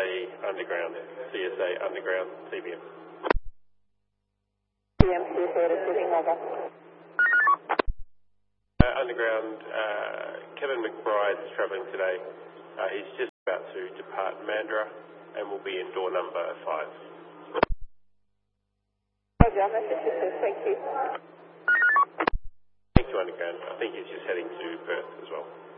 Underground, CBM. CBM receiving over. Underground, Kevin McBride's travelling today. He's just about to depart Mandurah and will be in door number 5. Roger, message is thank you. Thank you, Underground. I think he's just heading to Perth as well.